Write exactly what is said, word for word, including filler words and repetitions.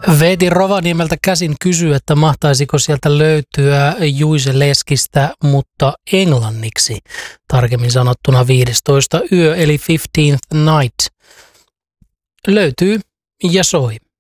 Veeti Rovaniemeltä käsin kysyy, että mahtaisiko sieltä löytyä Juice Leskistä, mutta englanniksi. Tarkemmin sanottuna viidestoista yö eli fifteenth night. Löytyy ja soi.